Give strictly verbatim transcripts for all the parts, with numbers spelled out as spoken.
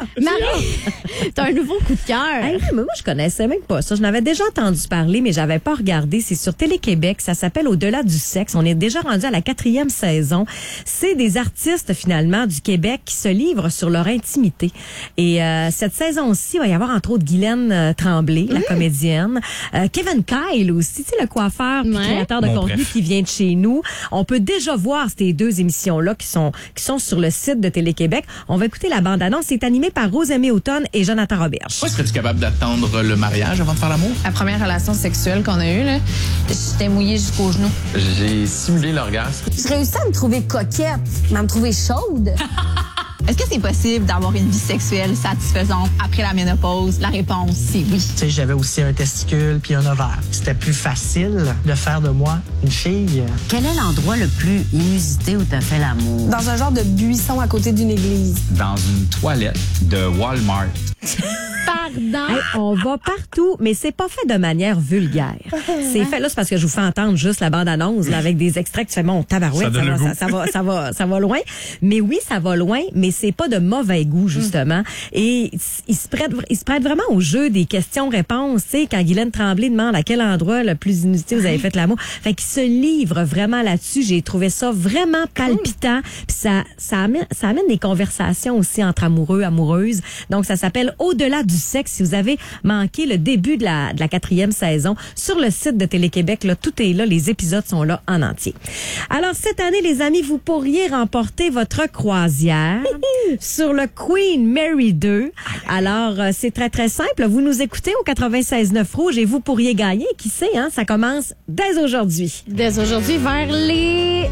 Marie, t'as un nouveau coup de cœur. Hey, mais moi, je connaissais même pas ça. Je n'avais déjà entendu parler, mais j'avais pas regardé. C'est sur Télé-Québec. Ça s'appelle Au-delà du sexe. On est déjà rendu à la quatrième saison. C'est des artistes, finalement, du Québec qui se livrent sur leur intimité. Et euh, cette saison-ci, il va y avoir, entre autres, Guylaine euh, Tremblay, la comédienne. Euh, Kevin Kyle aussi, tu sais, le coiffeur puis Ouais. créateur de Mon contenu bref. qui vient de chez nous. On peut déjà voir ces deux émissions-là qui sont qui sont sur le site de Télé-Québec. On va écouter la bande-annonce. C'est animé par Rosemée Automne et Jonathan Roberge. Serais-tu capable d'attendre le mariage avant de faire l'amour? La première relation sexuelle qu'on a eue, là, j'étais mouillée jusqu'aux genoux. J'ai simulé l'orgasme. Je réussis à me trouver coquette, mais à me trouver chaude. Est-ce que c'est possible d'avoir une vie sexuelle satisfaisante après la ménopause? La réponse, c'est oui. Tu sais, j'avais aussi un testicule puis un ovaire. C'était plus facile de faire de moi une fille. Quel est l'endroit le plus inusité où t'as fait l'amour? Dans un genre de buisson à côté d'une église. Dans une toilette de Walmart. Pardon. Hey, on va partout, mais c'est pas fait de manière vulgaire. C'est fait, là, c'est parce que je vous fais entendre juste la bande-annonce, là, avec des extraits que tu fais, mon tabarouette, Ça ça, donne va, le ça, goût. ça va, ça va, ça va loin. Mais oui, ça va loin, mais c'est pas de mauvais goût, justement. Et il se prête, il se prête vraiment au jeu des questions-réponses, tu sais, quand Guylaine Tremblay demande à quel endroit le plus inusité vous avez fait l'amour. Fait qu'il se livre vraiment là-dessus. J'ai trouvé ça vraiment palpitant. Puis ça, ça amène, ça amène des conversations aussi entre amoureux, amoureuses. Donc, ça s'appelle Au-delà du sexe. Si vous avez manqué le début de la, de la quatrième saison, sur le site de Télé-Québec, là, tout est là. Les épisodes sont là en entier. Alors, cette année, les amis, vous pourriez remporter votre croisière sur le Queen Mary deux. Alors, euh, c'est très, très simple. Vous nous écoutez au quatre-vingt-seize neuf Rouge et vous pourriez gagner. Qui sait, hein? Ça commence dès aujourd'hui. Dès aujourd'hui, vers les...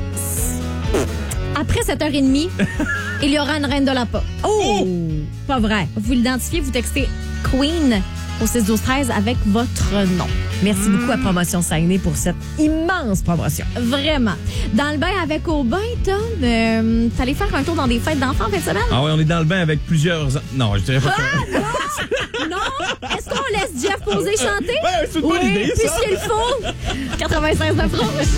Après sept heures trente, il y aura une reine de la pop. Oh! Pas vrai. Vous l'identifiez, vous textez Queen au six douze treize avec votre nom. Merci beaucoup à Promotion Saguenay pour cette immense promotion. Vraiment. Dans le bain avec Aubin, Tom, euh, t'allais faire un tour dans des fêtes d'enfants en fin de semaine? Ah ouais, on est dans le bain avec plusieurs... Non, je dirais pas ça. Non! Est-ce qu'on laisse Jeff poser chanter? Ouais, c'est une bonne oui, idée, ça. puisqu'il faut. quatre-vingt-seize neuf Rouge.